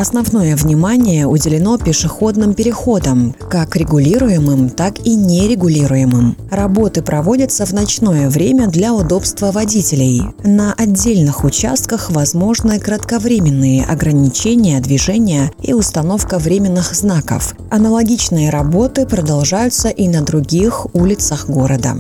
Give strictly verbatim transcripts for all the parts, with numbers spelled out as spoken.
Основное внимание уделено пешеходным переходам, как регулируемым, так и нерегулируемым. Работы проводятся в ночное время для удобства водителей. На отдельных участках возможны кратковременные ограничения движения и установка временных знаков. Аналогичные работы продолжаются и на других улицах города.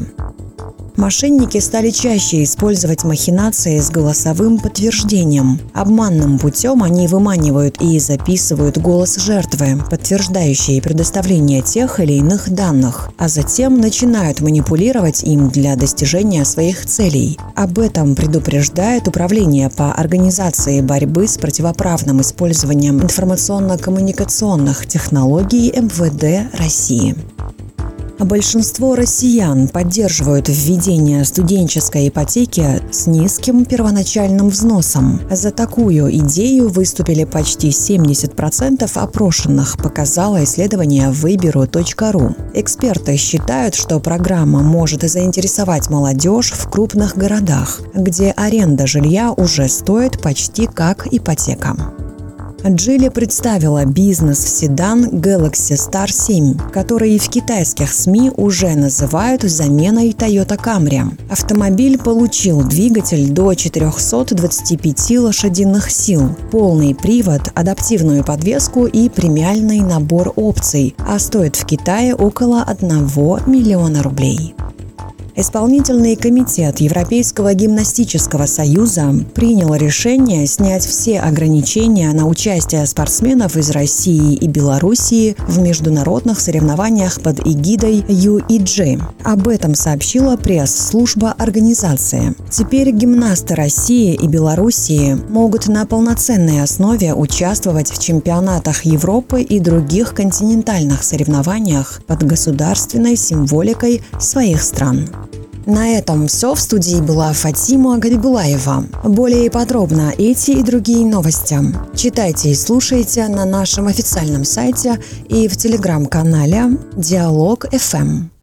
Мошенники стали чаще использовать махинации с голосовым подтверждением. Обманным путем они выманивают и записывают голос жертвы, подтверждающий предоставление тех или иных данных, а затем начинают манипулировать им для достижения своих целей. Об этом предупреждает Управление по организации борьбы с противоправным использованием информационно-коммуникационных технологий эм вэ дэ России. Большинство россиян поддерживают введение студенческой ипотеки с низким первоначальным взносом. За такую идею выступили почти семьдесят процентов опрошенных, показало исследование выберу точка ру. Эксперты считают, что программа может заинтересовать молодежь в крупных городах, где аренда жилья уже стоит почти как ипотека. Geely представила бизнес-седан Galaxy Star семь, который в китайских СМИ уже называют заменой Toyota Camry. Автомобиль получил двигатель до четырехсот двадцати пяти лошадиных сил, полный привод, адаптивную подвеску и премиальный набор опций, а стоит в Китае около одного миллиона рублей. Исполнительный комитет Европейского гимнастического союза принял решение снять все ограничения на участие спортсменов из России и Белоруссии в международных соревнованиях под эгидой ю и джи. Об этом сообщила пресс-служба организации. Теперь гимнасты России и Белоруссии могут на полноценной основе участвовать в чемпионатах Европы и других континентальных соревнованиях под государственной символикой своих стран. На этом все. В студии была Фатима Габибулаева. Более подробно эти и другие новости читайте и слушайте на нашем официальном сайте и в телеграм-канале Диалог эф эм.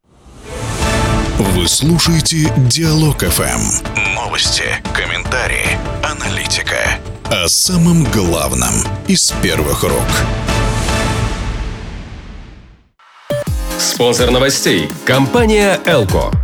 Вы слушаете Диалог эф эм. Новости, комментарии, аналитика. О самом главном из первых рук. Спонсор новостей – компания «Элко».